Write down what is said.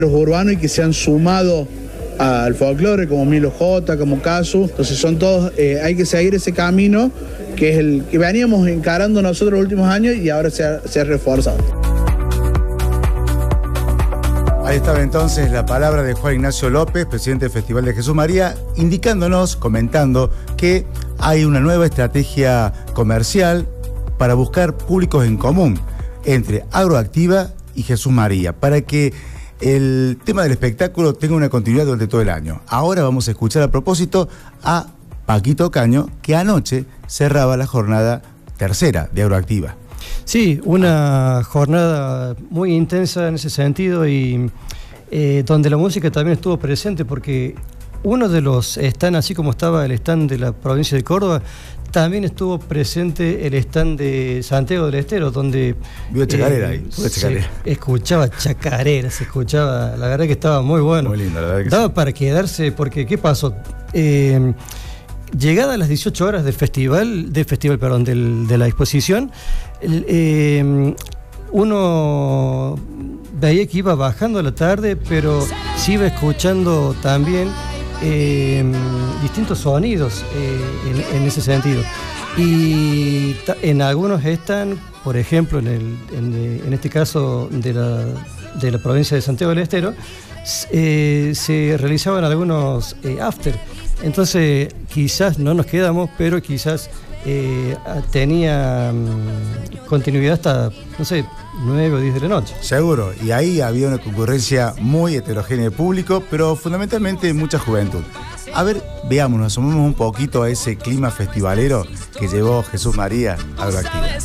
los urbanos y que se han sumado al folclore, como Milo J, como Casu. Entonces son todos, hay que seguir ese camino que es el que veníamos encarando nosotros los últimos años y ahora se ha reforzado. Ahí estaba entonces la palabra de Juan Ignacio López, presidente del Festival de Jesús María, indicándonos, comentando que hay una nueva estrategia comercial para buscar públicos en común entre Agroactiva y Jesús María, para que el tema del espectáculo tenga una continuidad durante todo el año. Ahora vamos a escuchar a propósito a Paquito Ocaño, que anoche cerraba la jornada tercera de Agroactiva. Sí, una jornada muy intensa en ese sentido y donde la música también estuvo presente, porque uno de los stands, así como estaba el stand de la provincia de Córdoba, también estuvo presente el stand de Santiago del Estero, donde vio chacarera ahí, chacarera. Se escuchaba chacarera, se escuchaba, la verdad que estaba muy bueno. Muy lindo, la verdad que daba sí. Para quedarse, porque ¿qué pasó? Llegada a las 18 horas del festival, de la exposición, uno veía que iba bajando la tarde, pero se iba escuchando también distintos sonidos en ese sentido. Y en algunos están, por ejemplo, en este caso de la provincia de Santiago del Estero, se realizaban algunos after. Entonces quizás no nos quedamos, pero quizás tenía continuidad hasta, no sé, 9 o 10 de la noche. Seguro, y ahí había una concurrencia muy heterogénea de público, pero fundamentalmente mucha juventud. A ver, veamos, nos asomamos un poquito a ese clima festivalero que llevó Jesús María a Agroactiva.